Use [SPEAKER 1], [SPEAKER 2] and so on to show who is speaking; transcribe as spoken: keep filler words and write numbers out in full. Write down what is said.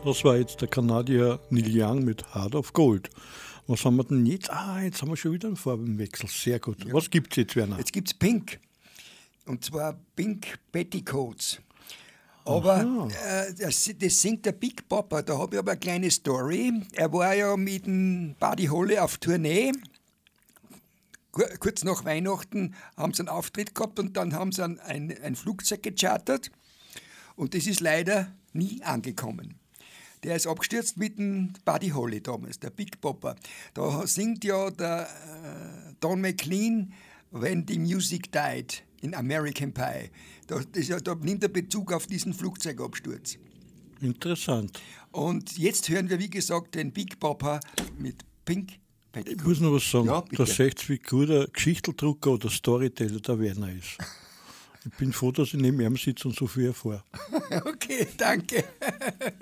[SPEAKER 1] Das war jetzt der Kanadier Neil Young mit Heart of Gold. Was haben wir denn jetzt? Ah, jetzt haben wir schon wieder einen Farbenwechsel. Sehr gut. Ja. Was gibt es jetzt, Werner?
[SPEAKER 2] Jetzt gibt es Pink. Und zwar Pink Petticoats. Aber äh, das, das singt der Big Popper. Da habe ich aber eine kleine Story. Er war ja mit dem Buddy Holly auf Tournee. Kurz nach Weihnachten haben sie einen Auftritt gehabt und dann haben sie ein, ein, ein Flugzeug gechartert. Und das ist leider nie angekommen. Der ist abgestürzt mit dem Buddy Holly damals, der Big Popper. Da singt ja der äh, Don McLean, When the Music Died in American Pie. Da, das, da nimmt er Bezug auf diesen Flugzeugabsturz.
[SPEAKER 1] Interessant.
[SPEAKER 2] Und jetzt hören wir, wie gesagt, den Big Popper mit Pink Petticoat.
[SPEAKER 1] Ich muss noch was sagen.
[SPEAKER 2] Ja,
[SPEAKER 1] da seht ihr, wie gut ein Geschichteldrucker oder Storyteller der Werner ist. Ich bin froh, dass ich neben ihm sitze und so viel erfahre.
[SPEAKER 2] Okay, danke.